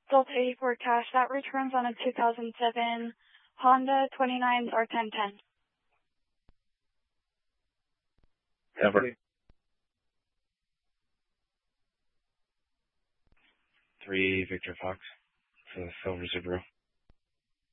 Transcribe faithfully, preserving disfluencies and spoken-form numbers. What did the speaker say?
Delta eighty-four cash, that returns on a two thousand seven Honda twenty-nines R ten ten. Ever. Three Victor Fox for the Silver Subaru.